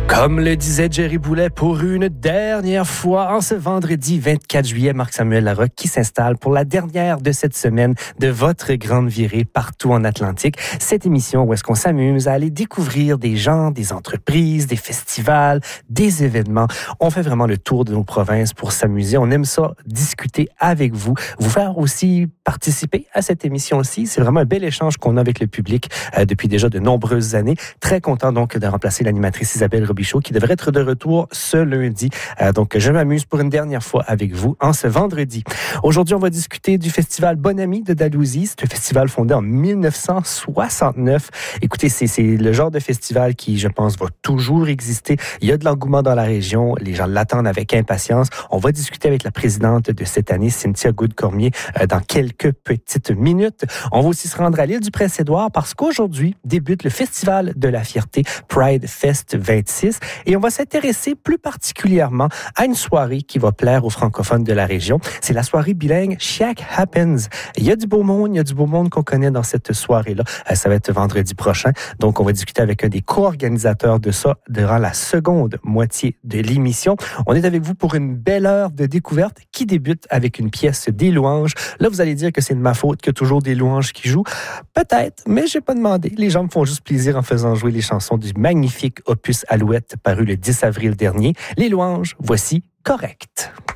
Comme le disait Jerry Boulet pour une dernière fois, en ce vendredi 24 juillet, Marc-Samuel Larocque qui s'installe pour la dernière de cette semaine de votre grande virée partout en Atlantique. Cette émission où est-ce qu'on s'amuse à aller découvrir des gens, des entreprises, des festivals, des événements. On fait vraiment le tour de nos provinces pour s'amuser. On aime ça, discuter avec vous, vous faire aussi participer à cette émission aussi. C'est vraiment un bel échange qu'on a avec le public depuis déjà de nombreuses années. Très content donc de remplacer l'animatrice Isabelle Robichaud qui devrait être de retour ce lundi. Donc, je m'amuse pour une dernière fois avec vous en ce vendredi. Aujourd'hui, on va discuter du festival Bon Ami de Dalhousie. C'est un festival fondé en 1969. Écoutez, c'est le genre de festival qui, je pense, va toujours exister. Il y a de l'engouement dans la région. Les gens l'attendent avec impatience. On va discuter avec la présidente de cette année, Cynthia Goud-Cormier, dans quelques petites minutes. On va aussi se rendre à l'île du Prince-Édouard parce qu'aujourd'hui débute le Festival de la Fierté Pride Fest 26 et on va s'intéresser plus particulièrement à une soirée qui va plaire aux francophones de la région. C'est la soirée bilingue Chiac Happens. Il y a du beau monde qu'on connaît dans cette soirée-là. Ça va être vendredi prochain. Donc, on va discuter avec un des co-organisateurs de ça durant la seconde moitié de l'émission. On est avec vous pour une belle heure de découverte qui débute avec une pièce des louanges. Là, vous allez dire que c'est de ma faute qu'il y a toujours des louanges qui jouent. Peut-être, mais j'ai pas demandé. Les gens me font juste plaisir en faisant jouer les chansons du magnifique opus Alouette paru le 10 avril dernier. Les louanges, voici Correct.